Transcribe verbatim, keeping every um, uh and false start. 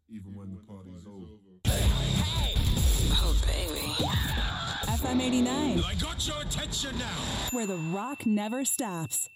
even when the party's over. Oh, baby. F M eighty-nine, I got your attention now. where the rock never stops.